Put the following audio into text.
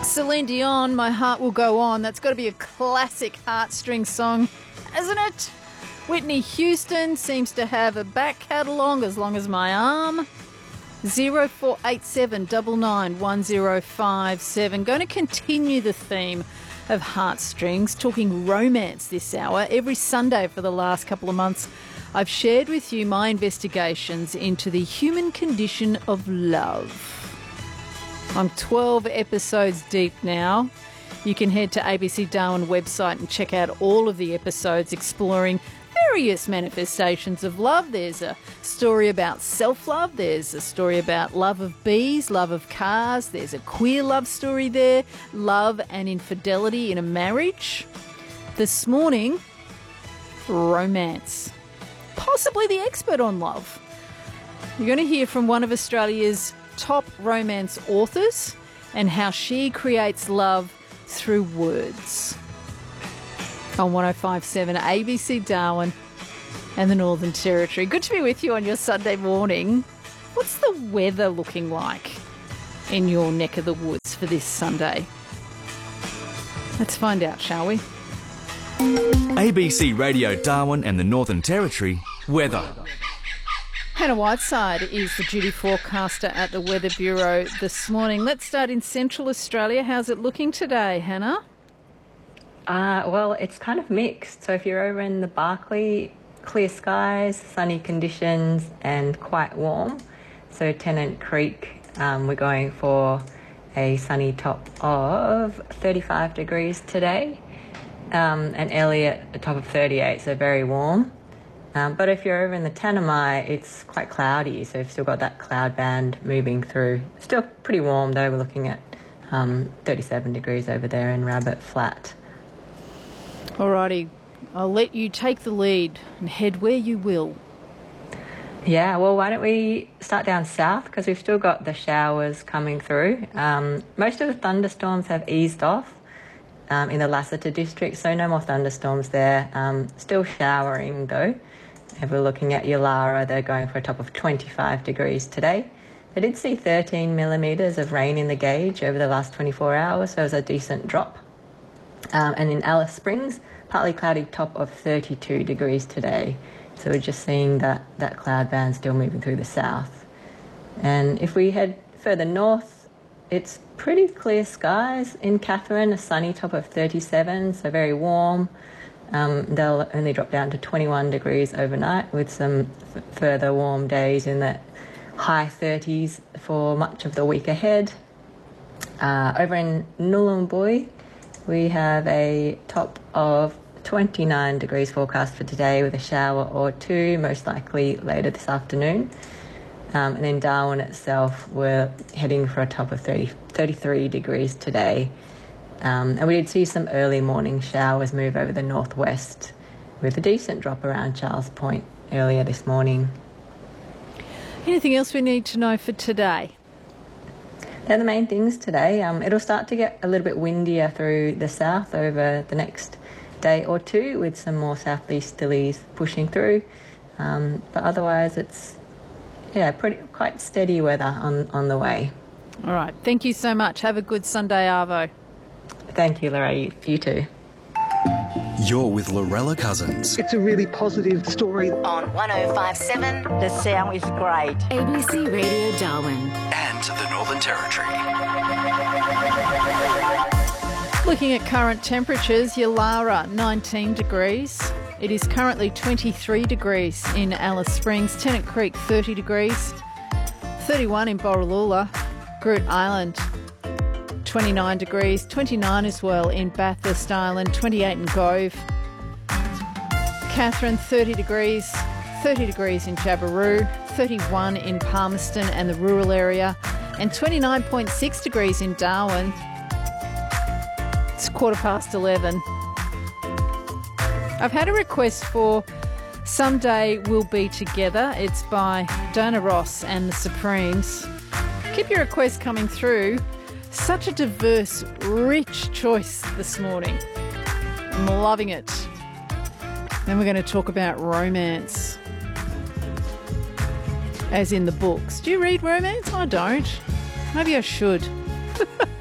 Celine Dion, My Heart Will Go On. That's got to be a classic heartstring song, hasn't it? Whitney Houston seems to have a back catalogue as long as my arm. 0487 991057. Going to continue the theme of heartstrings, talking romance this hour. Every Sunday for the last couple of months, I've shared with you my investigations into the human condition of love. I'm 12 episodes deep now. You can head to ABC Darwin website and check out all of the episodes exploring various manifestations of love. There's a story about self-love. There's a story about love of bees, love of cars. There's a queer love story there, love and infidelity in a marriage. This morning, romance. Possibly the expert on love. You're going to hear from one of Australia's top romance authors and how she creates love through words. On 105.7 ABC Darwin and the Northern Territory. Good to be with you on your Sunday morning. What's the weather looking like in your neck of the woods for this Sunday? Let's find out, shall we? ABC Radio Darwin and the Northern Territory weather. Hannah Whiteside is the duty forecaster at the Weather Bureau this morning. Let's start in Central Australia. How's it looking today, Hannah? Well, it's kind of mixed. So if you're over in the Barkly, clear skies, sunny conditions and quite warm. So Tennant Creek, we're going for a sunny top of 35 degrees today. And Elliot, a top of 38, so very warm. But if you're over in the Tanami, it's quite cloudy, so you've still got that cloud band moving through. Still pretty warm though, we're looking at 37 degrees over there in Rabbit Flat. Alrighty, I'll let you take the lead and head where you will. Yeah, well, why don't we start down south, because we've still got the showers coming through. Most of the thunderstorms have eased off in the Lassiter district, so no more thunderstorms there. Still showering though. If we're looking at Yulara, they're going for a top of 25 degrees today. They did see 13 millimetres of rain in the gauge over the last 24 hours, so it was a decent drop. And in Alice Springs, partly cloudy top of 32 degrees today. So we're just seeing that cloud band still moving through the south. And if we head further north, it's pretty clear skies. In Katherine, a sunny top of 37, so very warm. They'll only drop down to 21 degrees overnight with some further warm days in the high 30s for much of the week ahead. Over in Nhulunbuy, we have a top of 29 degrees forecast for today with a shower or two, most likely later this afternoon. And then Darwin itself, we're heading for a top of 33 degrees today. And we did see some early morning showers move over the northwest with a decent drop around Charles Point earlier this morning. Anything else we need to know for today? They're the main things today. It'll start to get a little bit windier through the south over the next day or two with some more southeasterlies pushing through. But otherwise it's quite steady weather on the way. All right. Thank you so much. Have a good Sunday, Arvo. Thank you, Lorraine. You too. You're with Lorella Cousins. It's a really positive story. On 105.7, the sound is great. ABC Radio Darwin. And the Northern Territory. Looking at current temperatures, Yulara 19 degrees. It is currently 23 degrees in Alice Springs. Tennant Creek 30 degrees. 31 in Borroloola. Groot Island 29 degrees. 29 as well in Bathurst Island. 28 in Gove. Katherine 30 degrees. 30 degrees in Jabiru. 31 in Palmerston and the rural area. And 29.6 degrees in Darwin. It's 11:15. I've had a request for Someday We'll Be Together. It's by Diana Ross and the Supremes. Keep your requests coming through. Such a diverse, rich choice this morning. I'm loving it. Then we're going to talk about romance. As in the books. Do you read romance? I don't. Maybe I should.